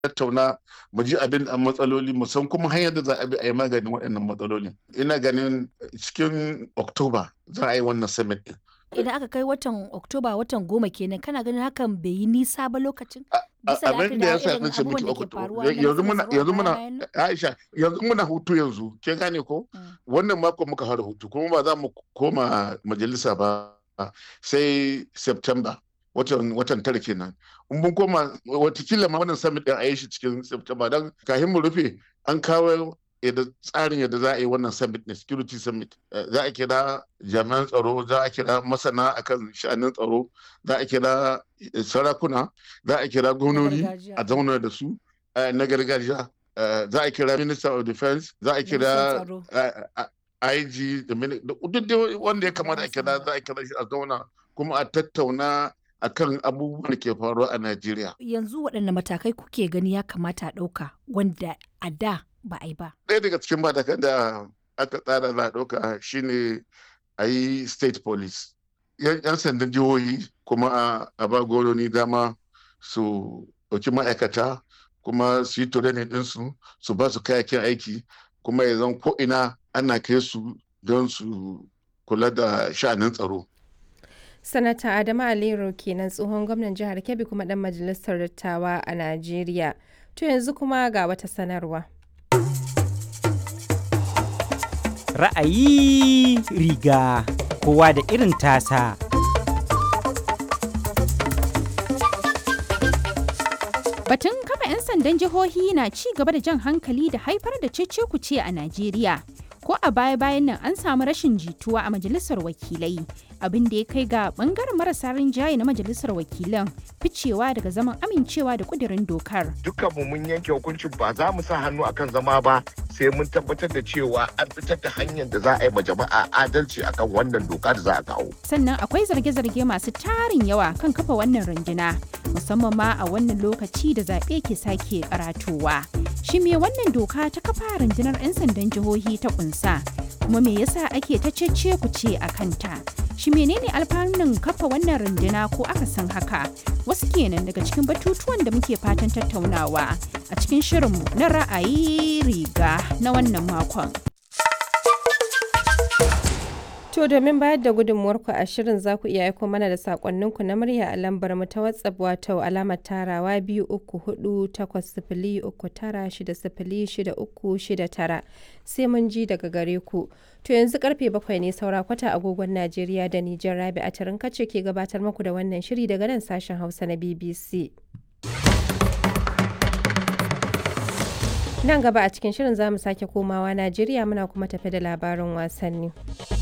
tattauna mu ji abin da matsaloli mu san kuma hanyar da za a bi a yi maganin waɗannan matsalolin. Ina ganin cikin Oktoba za a yi wannan summit din. Idan aka kai watan Oktoba watan 10 kenan kana ganin hakan bai yi nisa ba lokacin? Bisa Abin la'akari da da ya sa irin na ce miki abubuwan da ke faruwa na yanzu matsalar muna tsaro a baya-bayan nan? Aisha yanzu muna hutu yanzu kin gane ko wannan mako muka fara hutu kuma ba za mu koma majalisa ba sai September watan tara kenan in mun koma watakila ma wannan summit din a yi shi cikin September dan kafin mu rufe an kawo tsarin yadda za a yi wannan summit ne security summit za a kira jami'an tsaro za a kira masana akan sha'anin tsaro za a kira sarakuna za a kira gwamnoni a zauna da su na gargajiya za a kira minister of defense za a kira IG duk wanda ya kamata a kira za a kira shi a zauna kuma a tattauna akan abubuwan da ke faruwa a Najeriya. Yanzu waɗanne matakai kuke gani ya kamata a ɗauka wanda a da ba a yi ba? Ɗaya daga cikin matakan da aka tsara za a ɗauka shine a yi state police. 'Yan sandan jihohi kuma a ba gwamnoni dama su ɗauki ma'aikata kuma su yi training ɗinsu su ba su kayakin aiki kuma ya zan ko'ina ana kai su don su kula da sha'anin tsaro. Sanata Adamu Aliyu kenan tsohon gwamnan jihar Kebbi kuma ɗan majalisar dattawa a Najeriya. To yanzu kuma ga wata sanarwa. Ra'ayi riga kowa da irin tasa. Batun kafa 'yan sandan jihohi na ci gaba da jan hankali da haifar da cece-kuce a Najeriya. Ko a baya-bayan nan an samu rashin jituwa a majalisar wakilai, abin da ya kai ga bangaren marasa rinjaye na majalisar wakilan ficewa daga zaman amincewa da kudirin dokar. Dukkanmu mun yanke hukuncin ba za mu sa hannu akan zama ba sai mun tabbatar da cewa an fitar da hanyar da za a yi ma jama'a adalci akan wannan doka da za a kawo. Sannan akwai zarge-zarge masu tarin yawa kan kafa wannan runduna, musamman ma a wannan lokaci da zaɓe ke sake karatowa. Shi me wannan doka ta kafa rundunar 'yan sandan jihohi ta kunsa? Kuma me yasa ake ta cece ku ce a kanta? Shi menene alfanun kafa wannan runduna ko aka san haka? Wasu kenan daga cikin batutuwan da muke fatan tattaunawa a cikin shirinmu na ra'ayi riga na wannan makon. To domin bayar da gudunmuwarku a shirin za ku iya aiko mana da sakonninku na murya a lambar mu ta WhatsApp wato alamar tarawa 234 sai mun ji daga gare ku. To yanzu karfe 7 ne saura kwata agogon Najeriya da Nijar. Rabi a tarin kace ke gabatar muku da wannan shiri daga nan sashen Hausa na BBC. Nan gaba a cikin shirin za mu sake komawa Najeriya muna kuma tafe da labarin wasanni.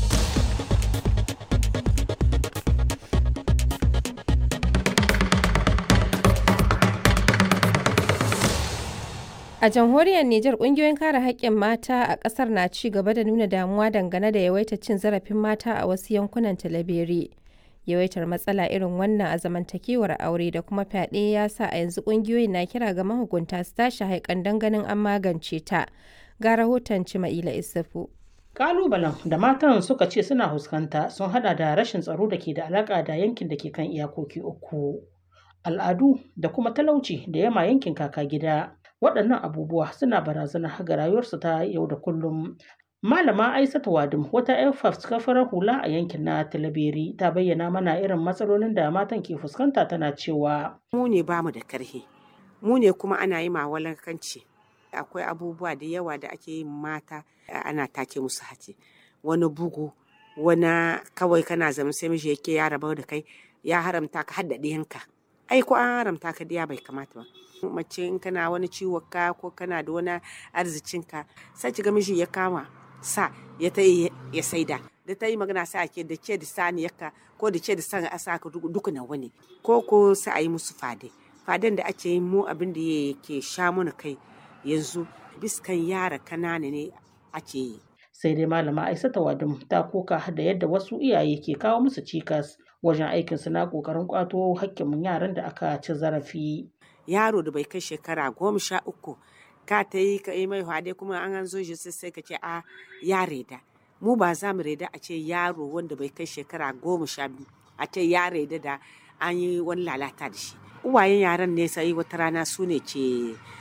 A jamhuriyar Nijar ƙungiyoyin kare haƙƙin mata a ƙasar na ci gaba da nuna damuwa dangane da yawaitar cin zarafin mata a wasu yankunan Talabere. Yawaitar matsala irin wannan a zamantakewar aure da kuma fyaɗe ya sa a yanzu ƙungiyoyin na kira ga mahukunta su tashi haikan don ganin an magance ta. Ga rahoton Cima'ila Isufu. Kalubalen da matan suka ce suna fuskanta sun hada da rashin tsaro da ke da alaƙa da yankin da ke kan iyakoki uku, al'adu da kuma talauci da yama yankin kaka gida. Waɗannan abubuwa suna barazana ga rayuwarsu ta yau da kullum. Malama Aisatu Wadim wata 'yar fafutukar hula a yankin na Talabiri ta bayyana mana irin matsalolin da matan ke fuskanta tana cewa mu ne bamu da karhi, mu ne kuma ana yi mawalankanci. Akwai abubuwa da yawa da ake yin mata ana take musu hace, wani bugu, wani kawai kana zama sai miji yake ya raba da kai ya haramta ka hadda ɗiyanka. Ai ko an haramta ka diya bai kamata ba. Mace in kana wani ciwon ka ko kana da wani arzikin ka sai ki ga miji ya kama sa ya ta ya saida da ta yi magana sai ake da ke da saniyarka ko da ke da san asa ka duka na wani ko sai a yi musu faden da ake yin mu abin da yake sha mana kai yanzu biskan yara kanana ne ake yi. Sai dai malama Aisata Wadim ta koka da yadda wasu iyaye ke kawo musu cikas wajen aikinsu na ƙoƙarin ƙwato hakkin yaran da aka ci zarafi. Yaro da bai kai shekara 13 ka ta yi ka yi mai hade kuma an zo shi sai ka ce a ya reda. Mu ba za mu reda a ce yaro wanda bai kai shekara 12 a ce ya reda da an yi wani lalata da shi. Uwayen yaran ne sai wata rana su ne ke